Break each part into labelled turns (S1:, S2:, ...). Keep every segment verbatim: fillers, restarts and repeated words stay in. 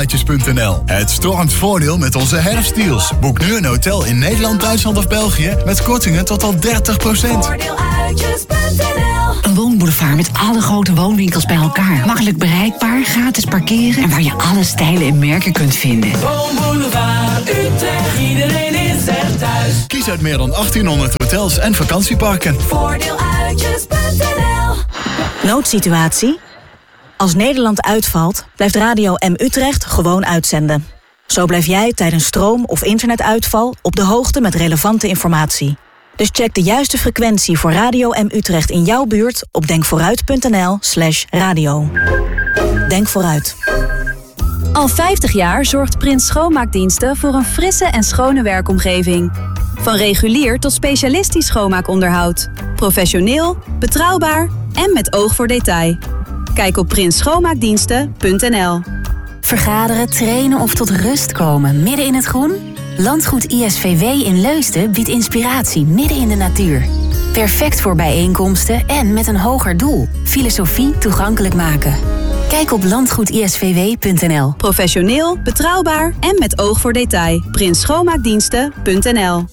S1: voordeeluitjes punt n l. Het stormt voordeel met onze herfstdeals. Boek nu een hotel in Nederland, Duitsland of België met kortingen tot al dertig procent.
S2: Voordeeluitjes punt n l.
S3: Een woonboulevard met alle grote woonwinkels bij elkaar. Makkelijk bereikbaar, gratis parkeren en waar je alle stijlen en merken kunt vinden.
S2: Woonboulevard Utrecht, iedereen is er thuis.
S1: Kies uit meer dan achttienhonderd hotels en vakantieparken.
S2: Voordeeluitjes punt n l.
S4: Noodsituatie? Als Nederland uitvalt, blijft Radio M Utrecht gewoon uitzenden. Zo blijf jij tijdens stroom- of internetuitval op de hoogte met relevante informatie. Dus check de juiste frequentie voor Radio M Utrecht in jouw buurt op denkvooruit.nl slash radio. Denk vooruit.
S5: Al vijftig jaar zorgt Prins Schoonmaakdiensten voor een frisse en schone werkomgeving. Van regulier tot specialistisch schoonmaakonderhoud. Professioneel, betrouwbaar en met oog voor detail. Kijk op prins schoonmaakdiensten punt n l.
S3: Vergaderen, trainen of tot rust komen midden in het groen? Landgoed I S V W in Leusden biedt inspiratie midden in de natuur. Perfect voor bijeenkomsten en met een hoger doel. Filosofie toegankelijk maken. Kijk op landgoed I S V W punt n l.
S5: Professioneel, betrouwbaar en met oog voor detail. prins schoonmaakdiensten punt n l.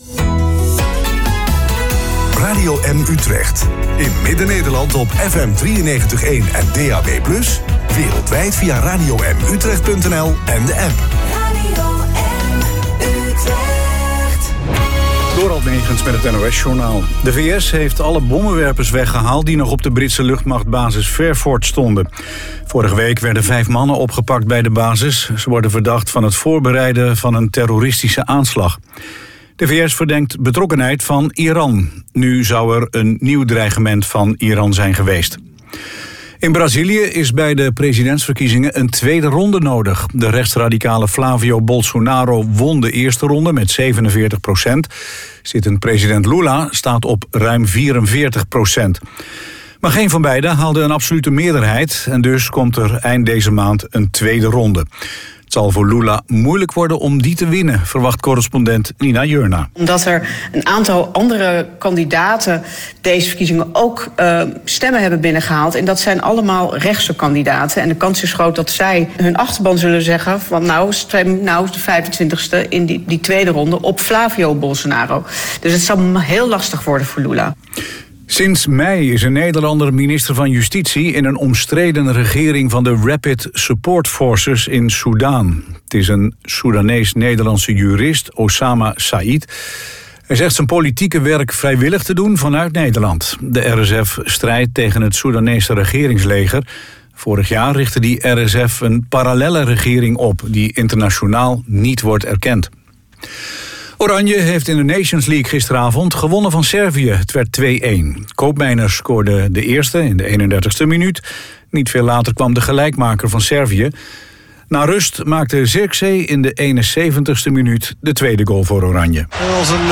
S6: Radio M Utrecht. In Midden-Nederland op F M drieënnegentig komma één en D A B plus. Wereldwijd via radio m utrecht punt n l en de app.
S2: Radio M Utrecht.
S7: Dorald Negens met het N O S-journaal. De V S heeft alle bommenwerpers weggehaald die nog op de Britse luchtmachtbasis Fairford stonden. Vorige week werden vijf mannen opgepakt bij de basis. Ze worden verdacht van het voorbereiden van een terroristische aanslag. De V S verdenkt betrokkenheid van Iran. Nu zou er een nieuw dreigement van Iran zijn geweest. In Brazilië is bij de presidentsverkiezingen een tweede ronde nodig. De rechtsradicale Flavio Bolsonaro won de eerste ronde met zevenenveertig procent. Zittend president Lula staat op ruim vierenveertig procent. Maar geen van beiden haalde een absolute meerderheid en dus komt er eind deze maand een tweede ronde. Het zal voor Lula moeilijk worden om die te winnen, verwacht correspondent Nina Jurna.
S8: Omdat er een aantal andere kandidaten deze verkiezingen ook uh, stemmen hebben binnengehaald. En dat zijn allemaal rechtse kandidaten. En de kans is groot dat zij hun achterban zullen zeggen van nou, stem nou de vijfentwintigste in die, die tweede ronde op Flavio Bolsonaro. Dus het zal heel lastig worden voor Lula.
S7: Sinds mei is een Nederlander minister van Justitie in een omstreden regering van de Rapid Support Forces in Soedan. Het is een Soedanees-Nederlandse jurist, Osama Said. Hij zegt zijn politieke werk vrijwillig te doen vanuit Nederland. De R S F strijdt tegen het Soedanese regeringsleger. Vorig jaar richtte die R S F een parallelle regering op die internationaal niet wordt erkend. Oranje heeft in de Nations League gisteravond gewonnen van Servië. Het werd twee-een. Koopmeiners scoorde de eerste in de eenendertigste minuut. Niet veel later kwam de gelijkmaker van Servië. Na rust maakte Zirkzee in de eenenzeventigste minuut de tweede goal voor Oranje.
S9: Als een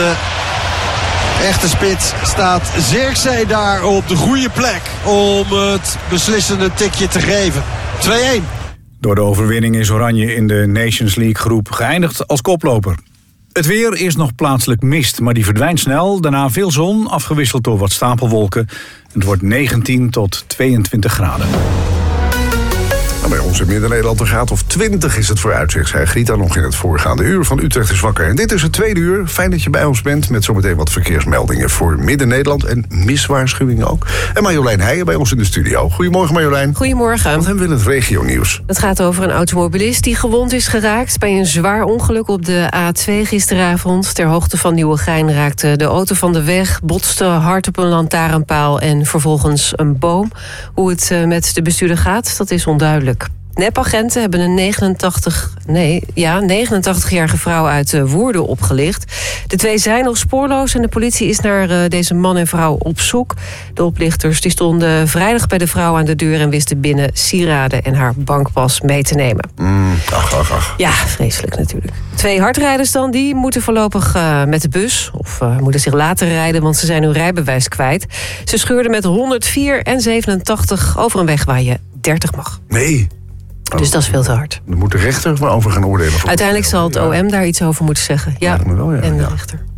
S9: uh, echte spits staat Zirkzee daar op de goede plek om het beslissende tikje te geven. twee-een.
S7: Door de overwinning is Oranje in de Nations League groep geëindigd als koploper. Het weer is nog plaatselijk mist, maar die verdwijnt snel. Daarna veel zon, afgewisseld door wat stapelwolken. Het wordt negentien tot tweeëntwintig graden.
S6: Bij ons in Midden-Nederland een graad of twintig is het vooruitzicht, zei Grieter nog in het voorgaande uur van Utrecht is wakker. En dit is het tweede uur. Fijn dat je bij ons bent met zometeen wat verkeersmeldingen voor Midden-Nederland en miswaarschuwingen ook. En Marjolein Heijen bij ons in de studio. Goedemorgen Marjolein.
S10: Goedemorgen.
S6: Wat hebben we in het regionieuws?
S10: Het gaat over een automobilist die gewond is geraakt bij een zwaar ongeluk op de A twee gisteravond. Ter hoogte van Nieuwegein raakte de auto van de weg, botste hard op een lantaarnpaal en vervolgens een boom. Hoe het met de bestuurder gaat, dat is onduidelijk. Nepagenten hebben een negenentachtig, nee, ja, negenentachtigjarige vrouw uit uh, Woerden opgelicht. De twee zijn nog spoorloos en de politie is naar uh, deze man en vrouw op zoek. De oplichters die stonden vrijdag bij de vrouw aan de deur en wisten binnen sieraden en haar bankpas mee te nemen.
S6: Mm, ach, ach, ach.
S10: Ja, vreselijk natuurlijk. Twee hardrijders dan, die moeten voorlopig uh, met de bus. Of uh, moeten zich laten rijden, want ze zijn hun rijbewijs kwijt. Ze scheurden met honderdvier en zevenentachtig over een weg waar je dertig mag.
S6: Nee.
S10: Dus oh, dat is veel te hard.
S6: Dan moet de rechter maar over gaan oordelen.
S10: Uiteindelijk zal het O M ja. daar iets over moeten zeggen. Ja,
S6: wel, ja.
S10: en de
S6: ja.
S10: rechter.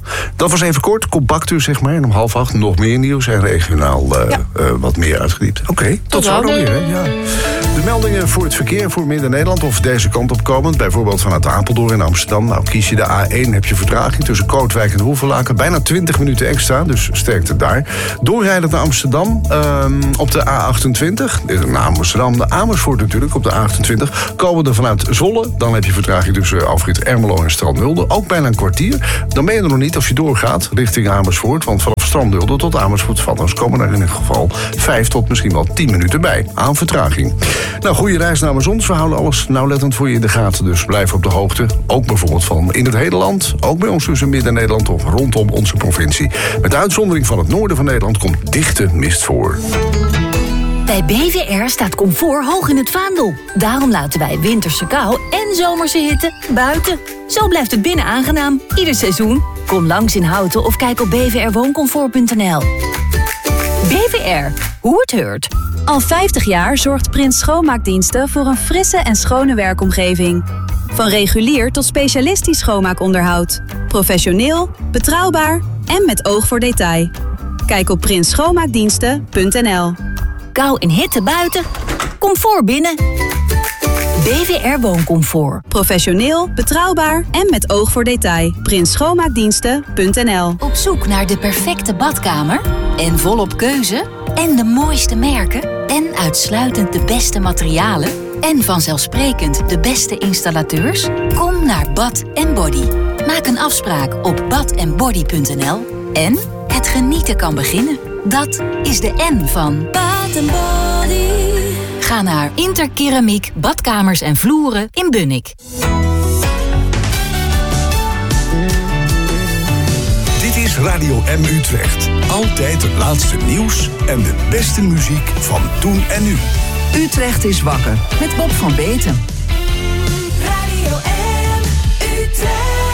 S6: Dat was even kort, compact dus, zeg maar. En om half acht nog meer nieuws en regionaal uh, ja. uh, wat meer uitgediept. Oké, okay, tot, tot zo dan weer. Hè? Ja. De meldingen voor het verkeer voor Midden-Nederland of deze kant op komend. Bijvoorbeeld vanuit Apeldoorn in Amsterdam. Nou, kies je de A één, heb je vertraging tussen Kootwijk en Hoevelaken. Bijna twintig minuten extra, dus sterkte daar. Doorrijden naar Amsterdam um, op de A achtentwintig. Naar Amsterdam, de Amersfoort natuurlijk op de A achtentwintig. Komen er vanuit Zwolle. Dan heb je vertraging tussen Alfred Ermelo en Strandnulde. Ook bijna een kwartier. Dan ben je er nog niet als je doorgaat richting Amersfoort. Want vanaf Strandnulde tot Amersfoort-Vathorst komen er in ieder geval vijf tot misschien wel tien minuten bij aan vertraging. Nou, goede reis namens ons. We houden alles nauwlettend voor je in de gaten. Dus blijf op de hoogte. Ook bijvoorbeeld van in het hele land. Ook bij ons tussen Midden-Nederland of rondom onze provincie. Met uitzondering van het noorden van Nederland komt dichte mist voor.
S11: Bij B V R staat comfort hoog in het vaandel. Daarom laten wij winterse kou en zomerse hitte buiten. Zo blijft het binnen aangenaam, ieder seizoen. Kom langs in Houten of kijk op b v r wooncomfort punt n l. B V R, hoe het hoort.
S5: Al vijftig jaar zorgt Prins Schoonmaakdiensten voor een frisse en schone werkomgeving. Van regulier tot specialistisch schoonmaakonderhoud. Professioneel, betrouwbaar en met oog voor detail. Kijk op prins schoonmaakdiensten punt n l.
S11: Kou en hitte buiten, comfort binnen. B V R Wooncomfort.
S5: Professioneel, betrouwbaar en met oog voor detail. prins schoonmaakdiensten punt n l.
S11: Op zoek naar de perfecte badkamer? En volop keuze? En de mooiste merken? En uitsluitend de beste materialen? En vanzelfsprekend de beste installateurs? Kom naar Bad en Body. Maak een afspraak op bad en body punt n l. En het genieten kan beginnen. Dat is de N van Bad en Body. Ga naar Interkeramiek, badkamers en vloeren in Bunnik.
S1: Dit is Radio M Utrecht. Altijd het laatste nieuws en de beste muziek van toen en nu.
S12: Utrecht is wakker met Bob van Beeten.
S2: Radio M Utrecht.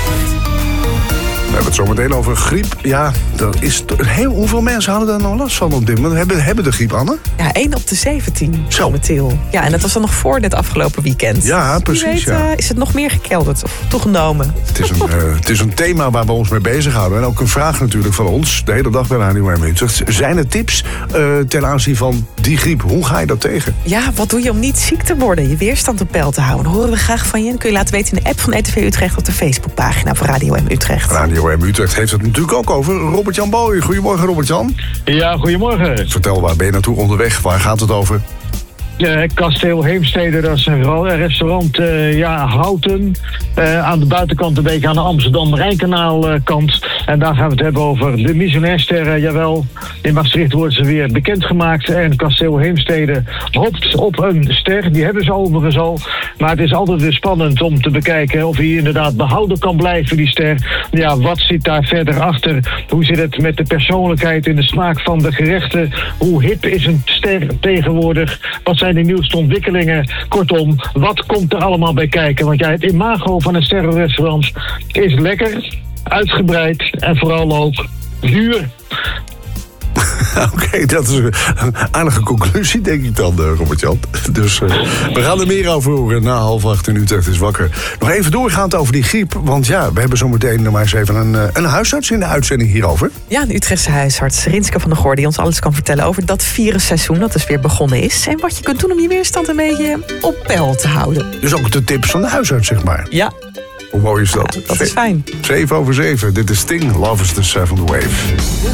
S6: We hebben het zo meteen over griep. Ja, dat is heel, hoeveel mensen hadden daar nou last van op dit moment? Hebben, hebben de griep, Anne?
S13: Ja, één op de zeventien momenteel. Ja, en dat was dan nog voor dit afgelopen weekend.
S6: Ja, precies.
S13: Wie weet,
S6: ja.
S13: Uh, is het nog meer gekelderd of toegenomen?
S6: Het is, een, uh, het is een thema waar we ons mee bezighouden. En ook een vraag natuurlijk van ons, de hele dag bij Radio M Utrecht. Zijn er tips uh, ten aanzien van die griep? Hoe ga je dat tegen?
S13: Ja, wat doe je om niet ziek te worden? Je weerstand op peil te houden. Dan horen we graag van je. Dan kun je laten weten in de app van E T V Utrecht... op de Facebookpagina van Radio M Utrecht.
S6: Radio M Utrecht heeft het natuurlijk ook over Robert-Jan Boy. Goedemorgen, Robert-Jan.
S14: Ja, goedemorgen.
S6: Vertel, waar ben je naartoe onderweg? Waar gaat het over?
S14: Uh, Kasteel Heemstede, dat is een restaurant uh, ja, Houten. Uh, aan de buitenkant een beetje aan de Amsterdam-Rijnkanaal uh, kant. En daar gaan we het hebben over de Missionairsterren. Jawel, in Maastricht worden ze weer bekendgemaakt. En Kasteel Heemstede hoopt op een ster. Die hebben ze overigens al. Maar het is altijd weer spannend om te bekijken of hij inderdaad behouden kan blijven, die ster. Ja, wat zit daar verder achter? Hoe zit het met de persoonlijkheid en de smaak van de gerechten? Hoe hip is een ster tegenwoordig? Wat zijn de nieuwste ontwikkelingen? Kortom, wat komt er allemaal bij kijken? Want ja, het imago van een sterrenrestaurant is lekker, uitgebreid en vooral ook duur.
S6: Oké, okay, dat is een aardige conclusie, denk ik dan, Robert-Jan. Dus uh, we gaan er meer over horen na half acht in Utrecht is wakker. Nog even doorgaand over die griep, want ja, we hebben zometeen nog maar eens even een, een huisarts in de uitzending hierover.
S13: Ja, een Utrechtse huisarts, Rinske van der Goor, die ons alles kan vertellen over dat virusseizoen dat dus weer begonnen is. En wat je kunt doen om je weerstand een beetje op peil te houden.
S6: Dus ook de tips van de huisarts, zeg maar.
S13: Ja.
S6: Hoe mooi is dat?
S13: Ja, dat is fijn.
S6: zeven over zeven, dit is Sting, Love is the Seventh Wave.